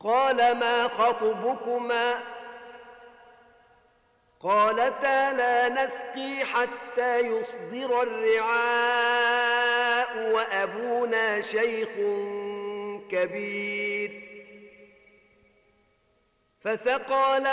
قال ما خطبكما قالتا لا نسقي حتى يصدر الرعاء وأبونا شيخ كبير فسقى